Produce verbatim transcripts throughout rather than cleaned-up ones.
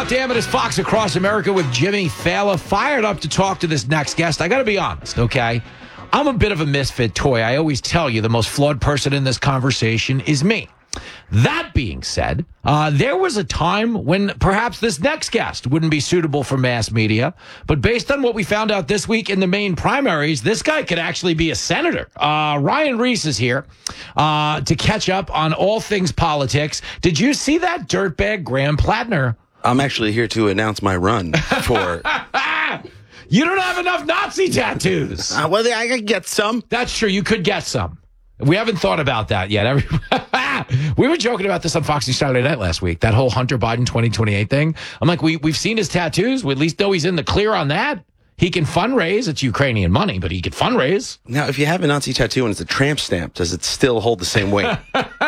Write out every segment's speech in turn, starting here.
damn it, it's Fox Across America with Jimmy Fallon. Fired up to talk to this next guest. I got to be honest, okay? I'm a bit of a misfit toy. I always tell you the most flawed person in this conversation is me. That being said, uh, there was a time when perhaps this next guest wouldn't be suitable for mass media. But based on what we found out this week in the Maine primaries, this guy could actually be a senator. Uh, Ryan Reese is here uh, to catch up on all things politics. Did you see that dirtbag Graham Plattner? I'm actually here to announce my run for... You don't have enough Nazi tattoos. Uh, well, I could get some. That's true. You could get some. We haven't thought about that yet. Every- we were joking about this on Fox News Saturday Night last week, that whole Hunter Biden twenty twenty-eight thing. I'm like, we, we've seen his tattoos. We at least know he's in the clear on that. He can fundraise. It's Ukrainian money, but he can fundraise. Now, if you have a Nazi tattoo and it's a tramp stamp, does it still hold the same weight?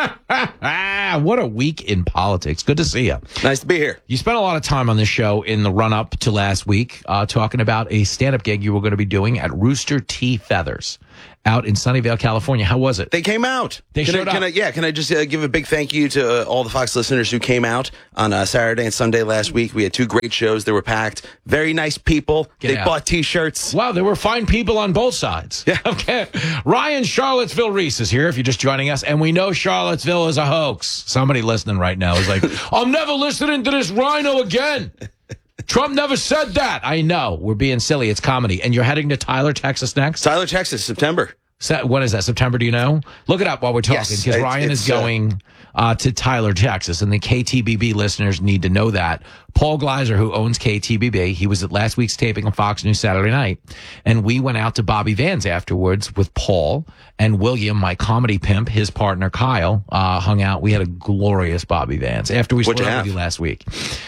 What a week in politics. Good to see you. Nice to be here. You spent a lot of time on this show in the run-up to last week uh, talking about a stand-up gig you were going to be doing at Rooster T. Feathers out in Sunnyvale, California. How was it? They came out. They can showed I, can up. I, yeah, can I just uh, give a big thank you to uh, all the Fox listeners who came out on uh, Saturday and Sunday last week. We had two great shows. They were packed. Very nice people. Get they out. bought T-shirts. Wow, there were fine people on both sides. Yeah. Okay. Ryan Charlottesville Reese is here if you're just joining us, and we know Charlottesville is a hoax. Somebody listening right now is like, I'm never listening to this rhino again. Trump never said that. I know. We're being silly. It's comedy. And you're heading to Tyler, Texas next? Tyler, Texas, September. Se- When is that? September, do you know? Look it up while we're talking, Yes, because it's- Ryan it's, is going uh, to Tyler, Texas, and the K T B B listeners need to know that. Paul Gleiser, who owns K T B B, he was at last week's taping on Fox News Saturday night, and we went out to Bobby Van's afterwards with Paul and William, my comedy pimp, his partner Kyle, uh, hung out. We had a glorious Bobby Van's after we What'd split you up with have? you last week.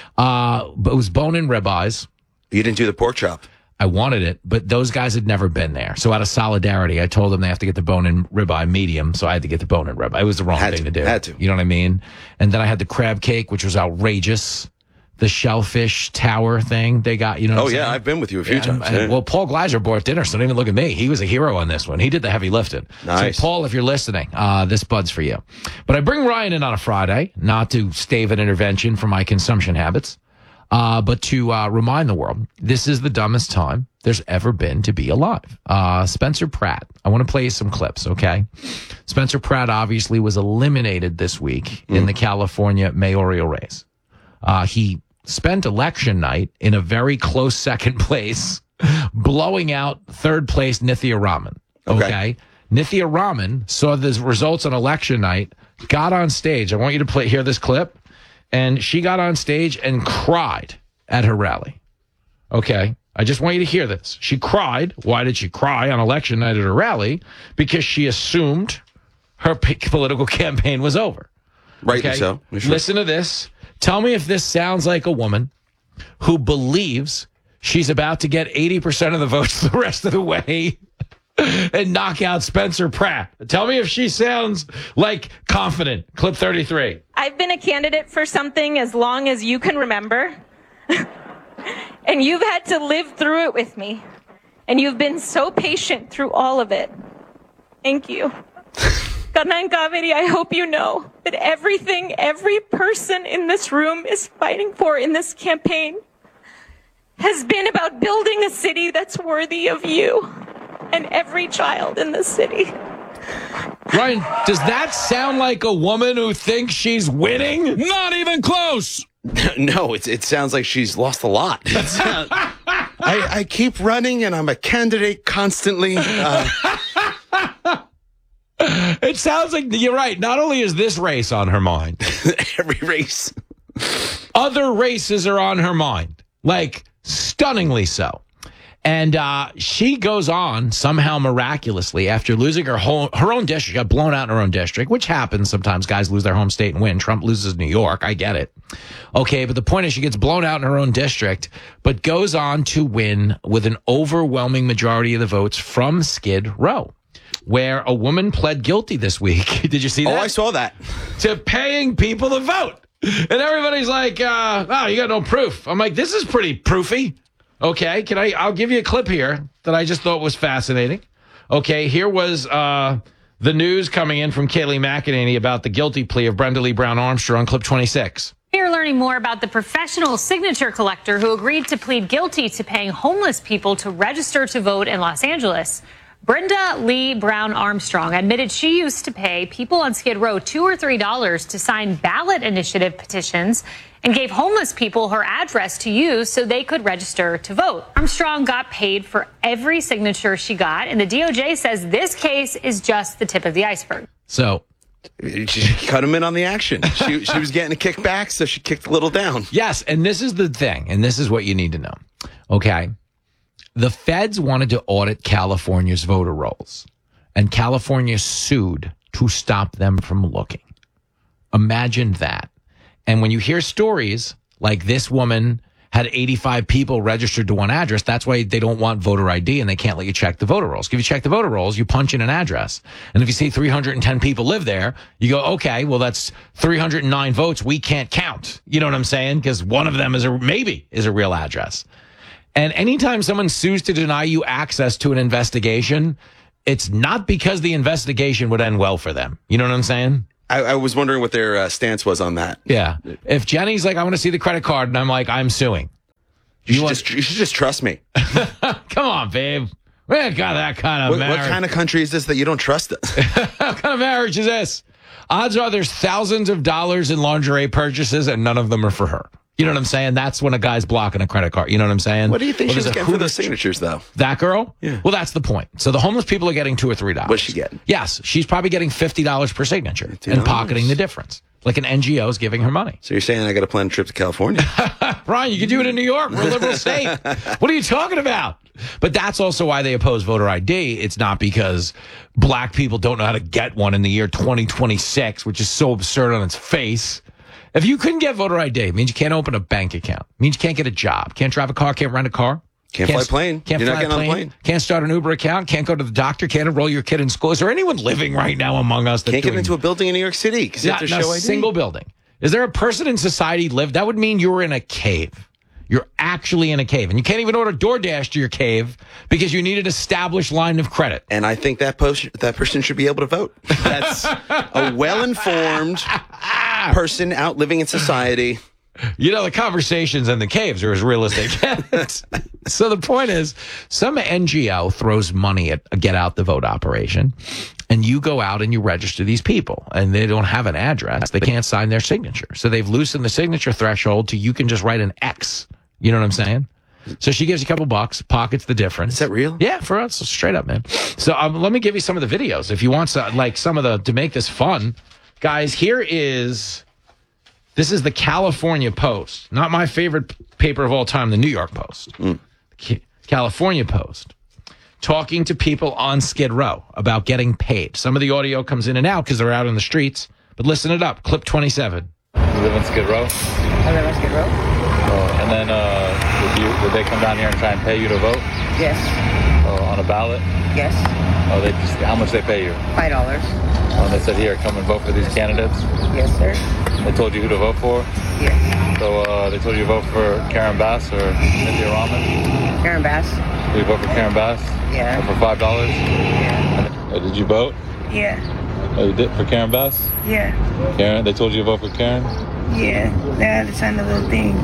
Uh, but it was bone and ribeyes. You didn't do the pork chop. I wanted it, but those guys had never been there. So out of solidarity, I told them they have to get the bone and ribeye medium. So I had to get the bone and ribeye. It was the wrong Had thing to, to, do. had to. You know what I mean? And then I had the crab cake, which was outrageous. The shellfish tower thing they got. You know what Oh, I'm yeah, saying? I've been with you a few Yeah, times. and- yeah. Well, Paul Gleiser bought dinner, so don't even look at me. He was a hero on this one. He did the heavy lifting. Nice. So, Paul, if you're listening, uh, this bud's for you. But I bring Ryan in on a Friday, not to stave an intervention for my consumption habits, uh, but to uh, remind the world, this is the dumbest time there's ever been to be alive. Uh, Spencer Pratt. I want to play you some clips, okay? Spencer Pratt obviously was eliminated this week mm. in the California mayoral race. Uh, he spent election night in a very close second place, blowing out third place Nithya Raman. Okay. okay. Nithya Raman saw the results on election night, got on stage. I want you to play hear this clip. And she got on stage and cried at her rally. Okay. I just want you to hear this. She cried. Why did she cry on election night at her rally? Because she assumed her p- political campaign was over. Rightly okay? so. Sure. Listen to this. Tell me if this sounds like a woman who believes she's about to get eighty percent of the votes the rest of the way and knock out Spencer Pratt. Tell me if she sounds like confident. Clip thirty-three. I've been a candidate for something as long as you can remember. And you've had to live through it with me. And you've been so patient through all of it. Thank you. Kanan Kaveri, I hope you know that everything every person in this room is fighting for in this campaign has been about building a city that's worthy of you and every child in this city. Ryan, does that sound like a woman who thinks she's winning? Not even close. No, it, it sounds like she's lost a lot. Uh, I, I keep running, and I'm a candidate constantly. Uh, It sounds like, you're right, not only is this race on her mind, every race. other races are on her mind. Like, stunningly so. And uh, she goes on somehow miraculously after losing her whole, her own district, got blown out in her own district, which happens sometimes. Guys lose their home state and win. Trump loses New York. I get it. Okay, but the point is she gets blown out in her own district, but goes on to win with an overwhelming majority of the votes from Skid Row, where a woman pled guilty this week. Did you see that? Oh, I saw that. To paying people to vote. And everybody's like, uh, oh, you got no proof. I'm like, this is pretty proofy. Okay, can I? I'll give you a clip here that I just thought was fascinating. Okay, here was uh, the news coming in from Kayleigh McEnany about the guilty plea of Brenda Lee Brown Armstrong, clip twenty-six. You're learning more about the professional signature collector who agreed to plead guilty to paying homeless people to register to vote in Los Angeles. Brenda Lee Brown Armstrong admitted she used to pay people on Skid Row two or three dollars to sign ballot initiative petitions and gave homeless people her address to use so they could register to vote. Armstrong got paid for every signature she got, and the D O J says this case is just the tip of the iceberg. So she cut him in on the action. She, she was getting a kickback, so she kicked a little down. yes, and this is the thing, and this is what you need to know. Okay. The feds wanted to audit California's voter rolls, and California sued to stop them from looking. Imagine that. And when you hear stories like this woman had eighty-five people registered to one address, that's why they don't want voter I D and they can't let you check the voter rolls. If you check the voter rolls, you punch in an address. And if you see three hundred ten people live there, you go, okay, well, that's three hundred nine votes we can't count. You know what I'm saying? Because one of them is a maybe is a real address. And anytime someone sues to deny you access to an investigation, it's not because the investigation would end well for them. You know what I'm saying? I, I was wondering what their uh, stance was on that. Yeah. If Jenny's like, I want to see the credit card, and I'm like, I'm suing. You, You should, want- just, you should just trust me. Come on, babe. We ain't got that kind of What, marriage. what kind of country is this that you don't trust us? What kind of marriage is this? Odds are there's thousands of dollars in lingerie purchases, and none of them are for her. You know what I'm saying? That's when a guy's blocking a credit card. You know what I'm saying? What do you think Well, she's there's a getting for Hooters- those signatures, though? That girl? Yeah. Well, that's the point. So the homeless people are getting two or three dollars. What's she getting? Yes, she's probably getting fifty dollars per signature fifty dollars. and pocketing the difference. Like an N G O is giving her money. So you're saying I got to plan a trip to California? Brian, you can do it in New York. We're a liberal state. What are you talking about? But that's also why they oppose voter I D. It's not because black people don't know how to get one in the year twenty twenty-six, which is so absurd on its face. If you couldn't get voter I D, it means you can't open a bank account. It means you can't get a job. Can't drive a car. Can't rent a car. Can't fly a plane. Can't You're not fly getting a on a plane. plane. Can't start an Uber account. Can't go to the doctor. Can't enroll your kid in school. Is there anyone living right now among us that Can't get into a building in New York City because you have not to in show a I D. single building? Is there a person in society live? That would mean you were in a cave. You're actually in a cave, and you can't even order DoorDash to your cave because you need an established line of credit. And I think that post, that person should be able to vote. That's a well-informed person out living in society. You know, the conversations in the caves are as realistic. So the point is, some N G O throws money at a get out the vote operation, and you go out and you register these people, and they don't have an address. They can't sign their signature. So they've loosened the signature threshold to you can just write an X. You know what I'm saying? So she gives you a couple bucks, pockets the difference. Is that real? Yeah, for us, straight up, man. So um, let me give you some of the videos if you want to, like some of the to make this fun, guys. Here is. This is the California Post, not my favorite paper of all time, the New York Post. Mm. California Post, talking to people on Skid Row about getting paid. Some of the audio comes in and out because they're out in the streets, but listen it up. Clip twenty-seven. You live in Skid Row? I live on Skid Row. Oh, and then uh, would, you, would they come down here and try and pay you to vote? Yes. Oh, on a ballot? Yes. Oh, they just, how much they pay you? Five dollars. Oh, and they said, here, come and vote for these candidates? Yes, sir. They told you who to vote for? Yes. So uh, they told you to vote for Karen Bass or Cynthia Rahman? Karen Bass. Did you vote for Karen Bass? Yeah. For five dollars? Yeah. Oh, did you vote? Yeah. Oh, you did for Karen Bass? Yeah. Karen? They told you to vote for Karen? Yeah. They had to sign the little thing.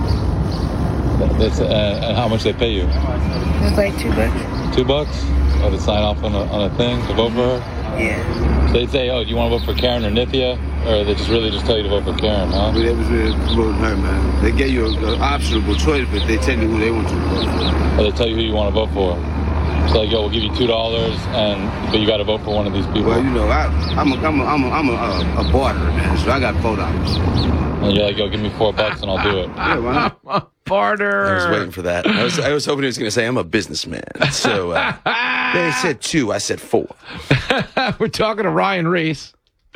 That's, uh, and how much they pay you? It was like two bucks. Two bucks? Oh, to sign off on a, on a thing to vote for her? Yeah. So they say, oh, do you want to vote for Karen or Nithya? Or they just really just tell you to vote for Karen, huh? But it was really voting her, man. They gave you an optional choice, but they tell you who they want you to vote for. Or they tell you who you want to vote for. It's like, yo, we'll give you two dollars, and but you got to vote for one of these people. Well, you know, I, I'm a, I'm a, I'm a, I'm a, uh, a barterer, man, so I got four dollars. And you're like, yo, give me four bucks and I'll do it. Yeah, why not? Barter. I was waiting for that. I was, I was hoping he was going to say, I'm a businessman. So uh, they said two. I said four. We're talking to Ryan Reese.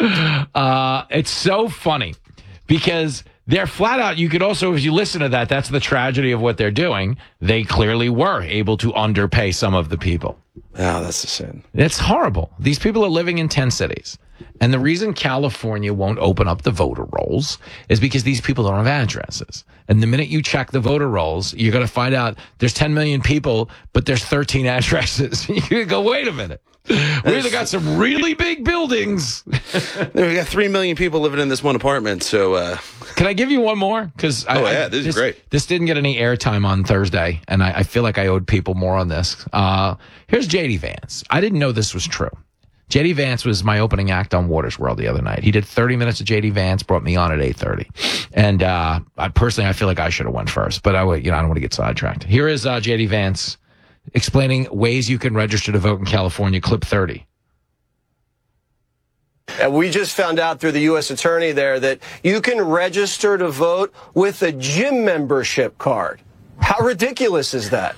Uh, it's so funny because they're flat out. You could also, if you listen to that, that's the tragedy of what they're doing. They clearly were able to underpay some of the people. Oh, that's a sin. It's horrible. These people are living in ten cities. And the reason California won't open up the voter rolls is because these people don't have addresses. And the minute you check the voter rolls, you're going to find out there's ten million people, but there's thirteen addresses. You go, wait a minute. We either got some really big buildings. We got three million people living in this one apartment. So, uh, can I give you one more? Because oh I, yeah, this, this is great. This didn't get any airtime on Thursday, and I, I feel like I owed people more on this. Uh, here's J D Vance. I didn't know this was true. J D Vance was my opening act on Waters World the other night. He did thirty minutes of J D Vance, brought me on at eight thirty. And uh, I personally, I feel like I should have went first, but I would, you know, I don't want to get sidetracked. Here is uh, J D Vance explaining ways you can register to vote in California. Clip thirty. And we just found out through the U S attorney there that you can register to vote with a gym membership card. How ridiculous is that?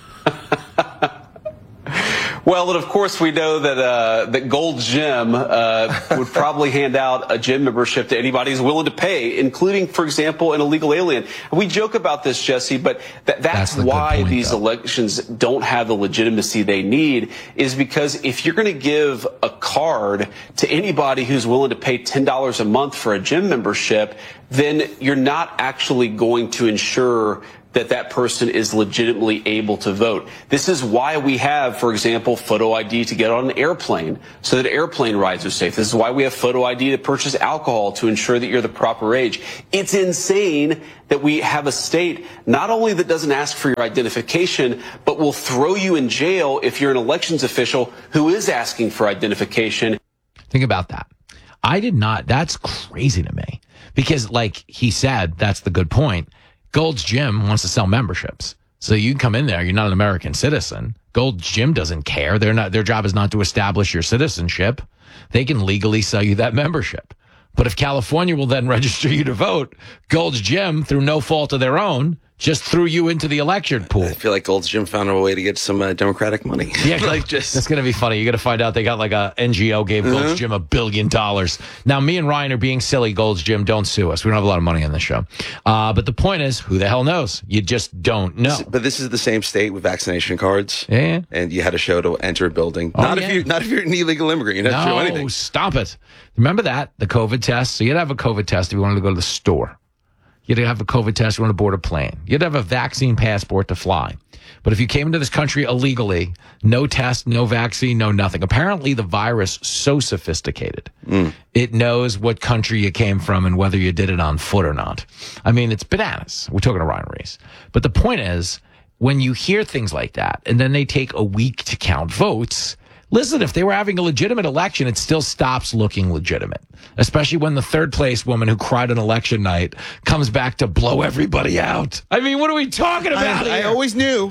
Well, and of course, we know that uh, that Gold's Gym uh, would probably hand out a gym membership to anybody who's willing to pay, including, for example, an illegal alien. We joke about this, Jesse, but th- that's, that's why point, these though. elections don't have the legitimacy they need, is because if you're going to give a card to anybody who's willing to pay ten dollars a month for a gym membership, then you're not actually going to ensure that that person is legitimately able to vote. This is why we have, for example, photo I D to get on an airplane so that airplane rides are safe. This is why we have photo I D to purchase alcohol to ensure that you're the proper age. It's insane that we have a state not only that doesn't ask for your identification, but will throw you in jail if you're an elections official who is asking for identification. Think about that. I did not. That's crazy to me because, like he said, that's the good point. Gold's Gym wants to sell memberships. So you can come in there. You're not an American citizen. Gold's Gym doesn't care. They're not, their job is not to establish your citizenship. They can legally sell you that membership. But if California will then register you to vote, Gold's Gym, through no fault of their own, just threw you into the election pool. I feel like Gold's Gym found a way to get some uh, Democratic money. Yeah, like just that's going to be funny. You're going to find out they got like a N G O gave mm-hmm. Gold's Gym a billion dollars. Now, me and Ryan are being silly. Gold's Gym, don't sue us. We don't have a lot of money on this show. Uh, but the point is, who the hell knows? You just don't know. But this is the same state with vaccination cards. Yeah. And you had to show to enter a building. Oh, not yeah. if you, not if you're an illegal immigrant. You don't have to show anything. No, stop it. Remember that the COVID test. So you'd have a COVID test if you wanted to go to the store. You had to have a COVID test when to board a plane. You had to have a vaccine passport to fly. But if you came into this country illegally, no test, no vaccine, no nothing. Apparently the virus so sophisticated. Mm. It knows what country you came from and whether you did it on foot or not. I mean, it's bananas. We're talking to Ryan Reese. But the point is, when you hear things like that, and then they take a week to count votes, listen, if they were having a legitimate election, it still stops looking legitimate, especially when the third place woman who cried on election night comes back to blow everybody out. I mean, what are we talking about I, here? I always knew.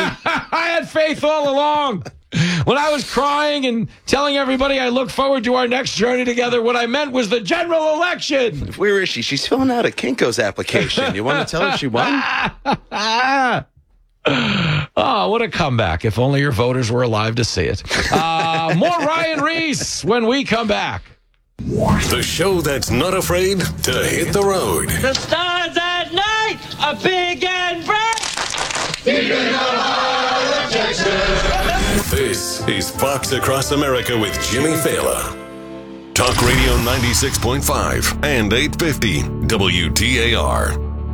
I had faith all along. When I was crying and telling everybody I look forward to our next journey together, what I meant was the general election. Where is she? She's filling out a Kinko's application. You want to tell her she won? Oh, what a comeback. If only your voters were alive to see it. Uh, more Ryan Reese when we come back. The show that's not afraid to hit the road. The stars at night are big and bright. Deep in the heart of Texas. This is Fox Across America with Jimmy Fallon. Talk Radio ninety-six point five and eight fifty W T A R.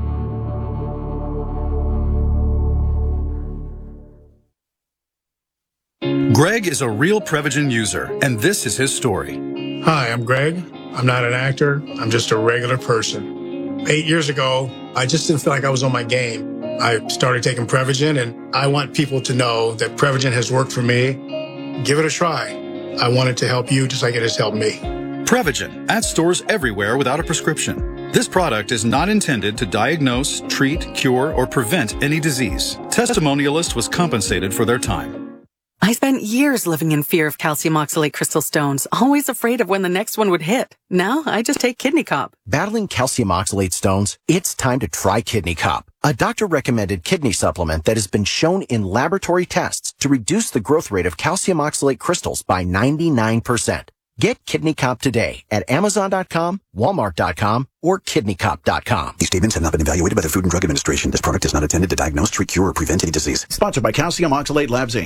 Greg is a real Prevagen user, and this is his story. Hi, I'm Greg. I'm not an actor. I'm just a regular person. Eight years ago, I just didn't feel like I was on my game. I started taking Prevagen, and I want people to know that Prevagen has worked for me. Give it a try. I want it to help you just like it has helped me. Prevagen, at stores everywhere without a prescription. This product is not intended to diagnose, treat, cure, or prevent any disease. Testimonialist was compensated for their time. I spent years living in fear of calcium oxalate crystal stones, always afraid of when the next one would hit. Now I just take Kidney Cop. Battling calcium oxalate stones? It's time to try Kidney Cop, a doctor-recommended kidney supplement that has been shown in laboratory tests to reduce the growth rate of calcium oxalate crystals by ninety-nine percent. Get Kidney Cop today at Amazon dot com, Walmart dot com, or Kidney Cop dot com. These statements have not been evaluated by the Food and Drug Administration. This product is not intended to diagnose, treat, cure, or prevent any disease. Sponsored by Calcium Oxalate Labs, Incorporated.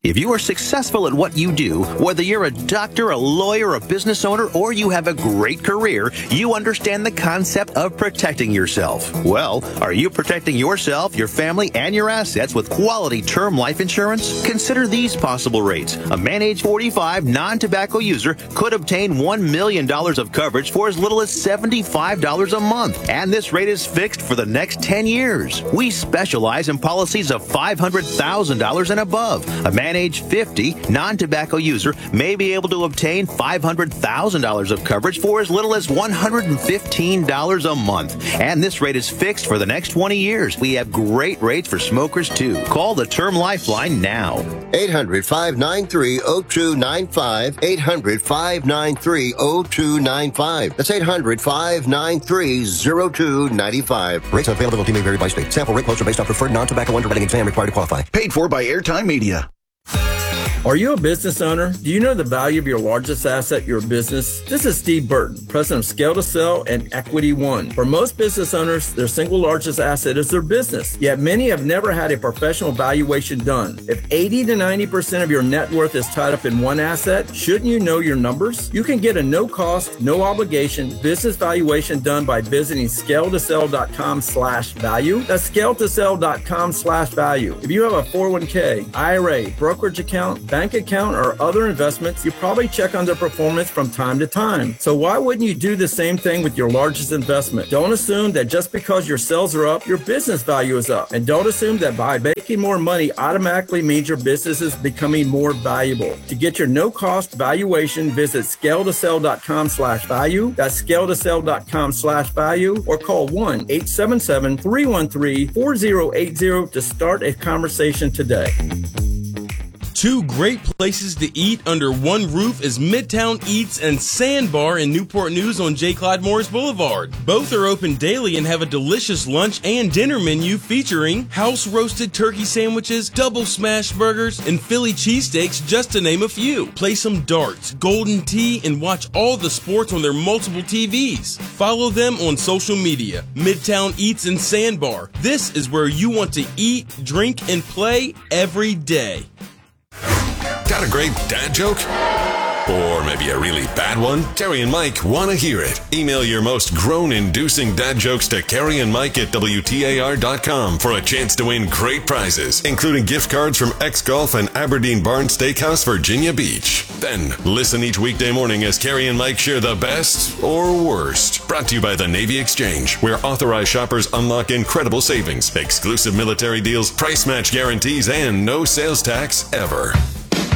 If you are successful at what you do, whether you're a doctor, a lawyer, a business owner, or you have a great career, you understand the concept of protecting yourself. Well, are you protecting yourself, your family, and your assets with quality term life insurance? Consider these possible rates. A man age forty-five non-tobacco user could obtain one million dollars of coverage for as little as seventy-five dollars a month. And this rate is fixed for the next ten years. We specialize in policies of five hundred thousand dollars and above. A man age fifty non-tobacco user may be able to obtain five hundred thousand dollars of coverage for as little as one hundred fifteen dollars a month. And this rate is fixed for the next twenty years. We have great rates for smokers, too. Call the Term Lifeline now. eight hundred, five nine three, oh two nine five. eight hundred, five nine three, oh two nine five. That's eight hundred, five nine three, oh two nine five. Rates and availability may vary by state. Sample rate quotes are based on preferred non-tobacco underwriting exam required to qualify. Paid for by Airtime Media. Are you a business owner? Do you know the value of your largest asset, your business? This is Steve Burton, president of Scale to Sell and Equity One. For most business owners, their single largest asset is their business. Yet many have never had a professional valuation done. If eighty to ninety percent of your net worth is tied up in one asset, shouldn't you know your numbers? You can get a no-cost, no-obligation business valuation done by visiting scale to sell dot com slash value. That's scale to sell dot com slash value. If you have a four oh one k, I R A, brokerage account, bank account, or other investments, you probably check on their performance from time to time. So why wouldn't you do the same thing with your largest investment? Don't assume that just because your sales are up, your business value is up. And don't assume that by making more money automatically means your business is becoming more valuable. To get your no-cost valuation, visit scale to sell dot com slash value. That's scale to sell dot com slash value, or call one eight seven seven, three one three, four oh eight oh to start a conversation today. Two great places to eat under one roof is Midtown Eats and Sandbar in Newport News on J. Clyde Morris Boulevard. Both are open daily and have a delicious lunch and dinner menu featuring house-roasted turkey sandwiches, double smash burgers, and Philly cheesesteaks, just to name a few. Play some darts, golden tea, and watch all the sports on their multiple T Vs. Follow them on social media. Midtown Eats and Sandbar. This is where you want to eat, drink, and play every day. Got a great dad joke? Or maybe a really bad one? Carrie and Mike want to hear it. Email your most groan-inducing dad jokes to Carrie and Mike at W T A R dot com for a chance to win great prizes, including gift cards from X-Golf and Aberdeen Barn Steakhouse, Virginia Beach. Then, listen each weekday morning as Carrie and Mike share the best or worst. Brought to you by the Navy Exchange, where authorized shoppers unlock incredible savings, exclusive military deals, price match guarantees, and no sales tax ever.